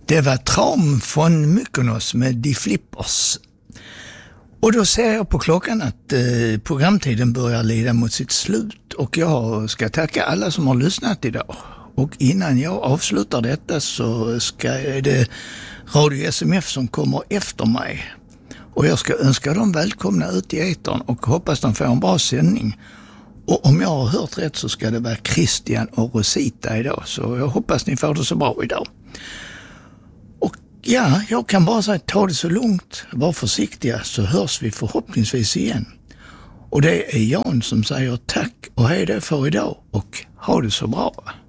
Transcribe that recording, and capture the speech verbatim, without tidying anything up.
Det var Traum från Mykonos med Die Flippers. Och då ser jag på klockan att eh, programtiden börjar lida mot sitt slut och jag ska tacka alla som har lyssnat idag. Och innan jag avslutar detta så ska det Radio S M F som kommer efter mig. Och jag ska önska dem välkomna ut i etern och hoppas de får en bra sändning. Och om jag har hört rätt så ska det vara Christian och Rosita idag. Så jag hoppas ni får det så bra idag. Och ja, jag kan bara säga ta det så lugnt. Var försiktiga så hörs vi förhoppningsvis igen. Och det är Jan som säger tack och hej då för idag och ha det så bra.